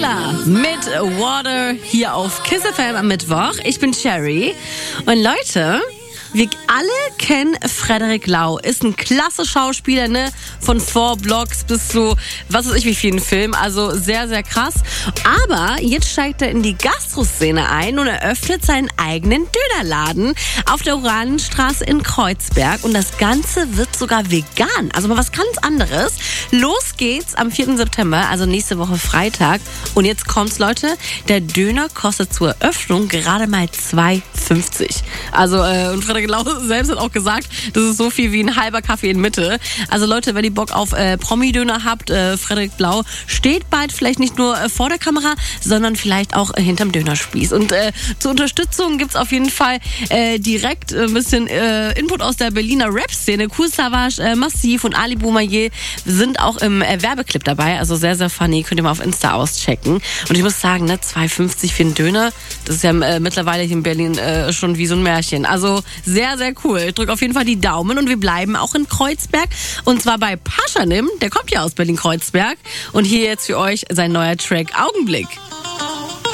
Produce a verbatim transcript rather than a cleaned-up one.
Sia mit Water hier auf Kiss F M am Mittwoch. Ich bin Cherry und Leute, wir alle kennen Frederik Lau. Ist ein klasse Schauspieler, ne? Von Four Blocks bis zu, was weiß ich, wie vielen Filmen. Also sehr, sehr krass. Aber jetzt steigt er in die Gastroszene ein und eröffnet seinen eigenen Dönerladen auf der Oranenstraße in Kreuzberg. Und das Ganze wird sogar vegan. Also mal was ganz anderes. Los geht's am vierten September, also nächste Woche Freitag. Und jetzt kommt's, Leute. Der Döner kostet zur Eröffnung gerade mal zwei fünfzig. Also, äh, und Frederik Lau selbst hat auch gesagt, das ist so viel wie ein halber Kaffee in Mitte. Also Leute, wenn ihr Bock auf äh, Promi-Döner habt, äh, Frederik Lau steht bald vielleicht nicht nur äh, vor der Kamera, sondern vielleicht auch äh, hinterm Dönerspieß. Und äh, zur Unterstützung gibt's auf jeden Fall äh, direkt äh, ein bisschen äh, Input aus der Berliner Rap-Szene. Kool Savas, äh, Massiv und Ali Boumaier sind auch im äh, Werbeclip dabei. Also sehr, sehr funny. Könnt ihr mal auf Insta auschecken. Und ich muss sagen, ne, zwei fünfzig für einen Döner, das ist ja äh, mittlerweile hier in Berlin äh, schon wie so ein Märchen. Also sehr, sehr cool. Ich drücke auf jeden Fall die Daumen und wir bleiben auch in Kreuzberg. Und zwar bei Paschanim, der kommt ja aus Berlin-Kreuzberg. Und hier jetzt für euch sein neuer Track Augenblick.